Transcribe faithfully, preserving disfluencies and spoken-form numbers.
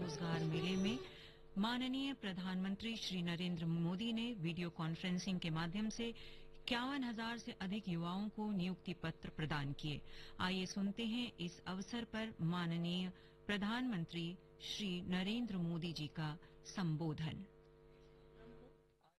रोजगार मेले में माननीय प्रधानमंत्री श्री नरेंद्र मोदी ने वीडियो कॉन्फ्रेंसिंग के माध्यम से इक्यावन हजार से अधिक युवाओं को नियुक्ति पत्र प्रदान किए। आइए सुनते हैं इस अवसर पर माननीय प्रधानमंत्री श्री नरेंद्र मोदी जी का संबोधन।